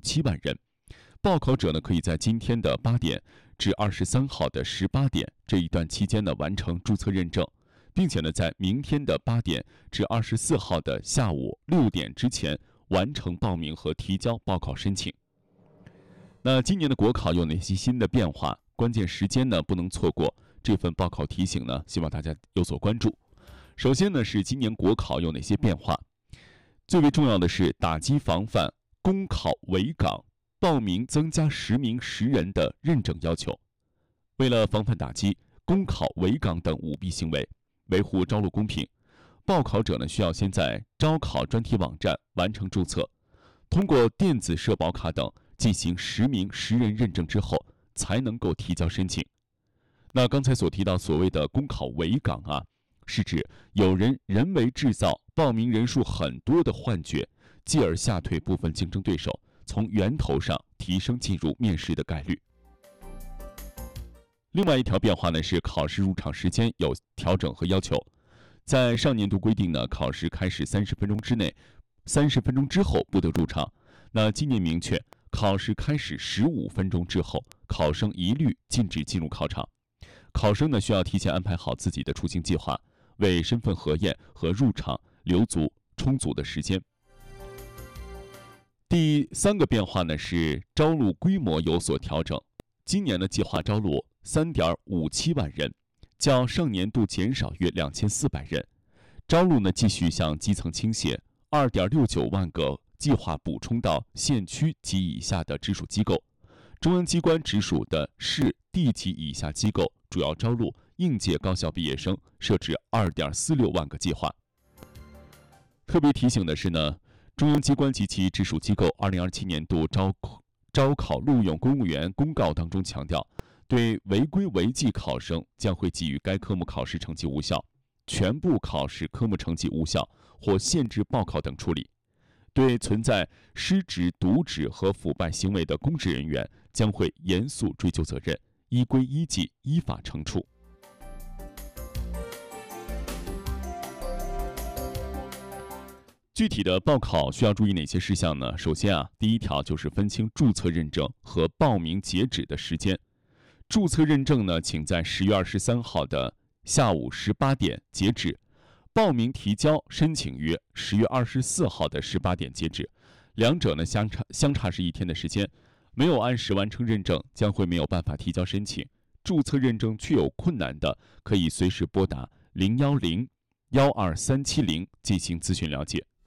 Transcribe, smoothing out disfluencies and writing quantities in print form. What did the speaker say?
7万人。报考者呢，可以在今天的8点至23号的18点这一段期间呢完成注册认证，并且呢在明天的8点至24号的下午6点之前完成报名和提交报考申请。那今年的国考有哪些新的变化？关键时间呢不能错过，这份报考提醒呢，希望大家有所关注。首先呢是今年国考有哪些变化？最为重要的是打击防范公考围岗，报名增加10名10人的认证要求。为了防范打击公考围岗等舞弊行为，维护招录公平，报考者呢需要先在招考专题网站完成注册，通过电子社保卡等进行10名10人认证之后，才能够提交申请。那刚才所提到所谓的公考围岗啊，是指有人人为制造报名人数很多的幻觉，继而吓退部分竞争对手，从源头上提升进入面试的概率。另外一条变化呢是考试入场时间有调整和要求。在上年度规定呢，考试开始30分钟之内，30分钟之后不得入场。那今年明确，考试开始15分钟之后，考生一律禁止进入考场。考生呢需要提前安排好自己的出行计划，为身份核验和入场留足充足的时间。第3个变化呢是招录规模有所调整。今年呢计划招录3.57万人，较上年度减少约2400人。招录呢继续向基层倾斜，2.69万个计划补充到县区及以下的直属机构，中央机关直属的市地级以下机构主要招录应届高校毕业生，设置2.46万个计划。特别提醒的是呢，中央机关及其直属机构2027年度招考录用公务员公告当中强调，对违规违纪考生将会给予该科目考试成绩无效、全部考试科目成绩无效或限制报考等处理。对存在失职、渎职和腐败行为的公职人员，将会严肃追究责任，依规依纪依法惩处。具体的报考需要注意哪些事项呢？首先第一条就是分清注册认证和报名截止的时间。注册认证呢，请在10月23号的下午18点截止。报名提交申请于10月24号的18点截止，两者呢相差是1天的时间。没有按时完成认证，将会没有办法提交申请。注册认证确有困难的，可以随时拨打010-12370进行咨询了解。